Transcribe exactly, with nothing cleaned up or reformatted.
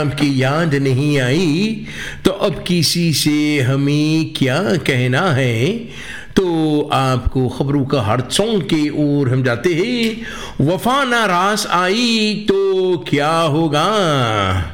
की याद नहीं आई तो अब किसी से हमें क्या कहना है। तो आपको खबरों का हर सॉन्ग के ओर हम जाते हैं। वफा ना रास आई तो क्या होगा।